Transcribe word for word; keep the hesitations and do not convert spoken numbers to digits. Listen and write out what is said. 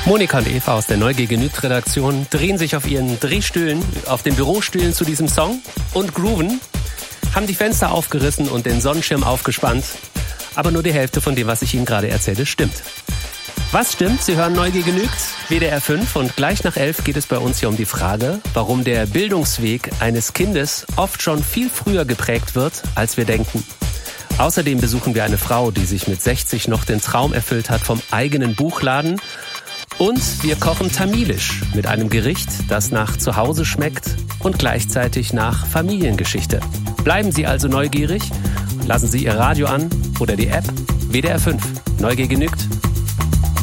Monika und Eva aus der Neugier genügt Redaktion drehen sich auf ihren Drehstühlen, auf den Bürostühlen zu diesem Song und grooven, haben die Fenster aufgerissen und den Sonnenschirm aufgespannt. Aber nur die Hälfte von dem, was ich Ihnen gerade erzähle, stimmt. Was stimmt? Sie hören Neugier genügt, W D R fünf, und gleich nach elf geht es bei uns hier um die Frage, warum der Bildungsweg eines Kindes oft schon viel früher geprägt wird, als wir denken. Außerdem besuchen wir eine Frau, die sich mit sechzig noch den Traum erfüllt hat vom eigenen Buchladen. Und wir kochen tamilisch mit einem Gericht, das nach Zuhause schmeckt und gleichzeitig nach Familiengeschichte. Bleiben Sie also neugierig, lassen Sie Ihr Radio an oder die App W D R fünf. Neugier genügt.